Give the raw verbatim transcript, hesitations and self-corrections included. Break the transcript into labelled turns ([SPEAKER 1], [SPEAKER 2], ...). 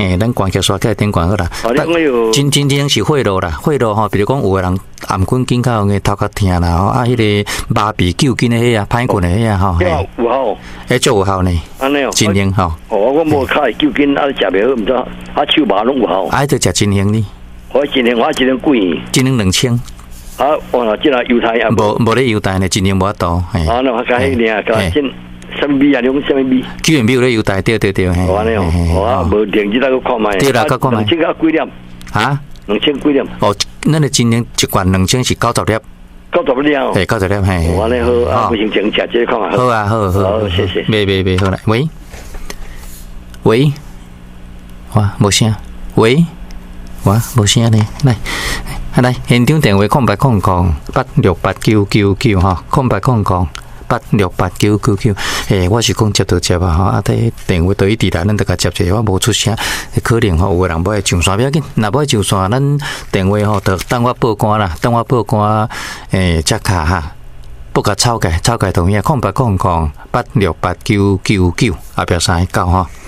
[SPEAKER 1] 嘿，咱关桥刷起来顶关好啦。
[SPEAKER 2] 哦，你有
[SPEAKER 1] 真真正是血路啦，血路吼，比如讲有个人颔棍筋较有个头壳疼啦，吼啊，迄个麻痹揪筋的迄啊，歹棍的迄啊，吼。
[SPEAKER 2] 有效。
[SPEAKER 1] 诶，足有效呢。
[SPEAKER 2] 安尼哦。
[SPEAKER 1] 真灵吼。
[SPEAKER 2] 哦，我无开揪筋，啊，食袂好，毋知啊手麻拢有效。
[SPEAKER 1] 啊，着食真灵呢。
[SPEAKER 2] 我真灵，我真灵贵。
[SPEAKER 1] 真灵两千。
[SPEAKER 2] 啊，哇！即个犹太啊。
[SPEAKER 1] 无无咧犹太呢，真灵无法度。
[SPEAKER 2] 啊，那我讲迄个啊，讲真。什么米啊？你讲什么米？
[SPEAKER 1] 居然没有咧犹太，对对对，嘿。
[SPEAKER 2] 完了哦，啊，无电子那个看卖。
[SPEAKER 1] 对啦，个看卖。
[SPEAKER 2] 两千个几粒？
[SPEAKER 1] 啊？
[SPEAKER 2] 两千几粒？
[SPEAKER 1] 哦，咱的今年一罐两千是九十粒。
[SPEAKER 2] 九十粒哦。
[SPEAKER 1] 对，九十粒，嘿。
[SPEAKER 2] 完了好，啊，不行，请吃这个看下。
[SPEAKER 1] 好啊，好好。
[SPEAKER 2] 好，谢谢。
[SPEAKER 1] 袂袂袂，好来，喂，喂，哇，无声，喂，哇，无声呢，来。啊来，现场电话空白空空八六八九九九哈，空白空空八六八九九九。诶，我是讲接到接啊吼，啊，伫电话对伊伫来，咱得甲接者，我无出声，可能吼有个人要上线，不要紧，若要上线，咱电话吼，得等我报关啦，等我报关诶，接卡哈，不甲抄改抄改同意，空白空空八六八九九九，后壁三个九吼。